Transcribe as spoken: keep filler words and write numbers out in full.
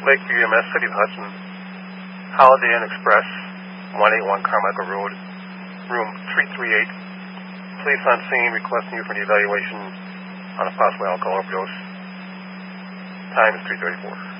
Lakeview E M S, City of Hudson, Holiday Inn Express, one eighty-one Carmichael Road, room three three eight. Police on scene requesting you for an evaluation on a possible alcohol overdose. Time is three thirty-four.